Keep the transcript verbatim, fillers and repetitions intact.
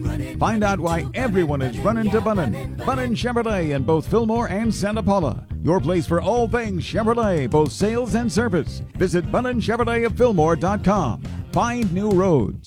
Find out why everyone is running to Bunnin. Bunnin Chevrolet in both Fillmore and Santa Paula. Your place for all things Chevrolet, both sales and service. Visit Bunnin Chevrolet of Fillmore dot com. Find new roads.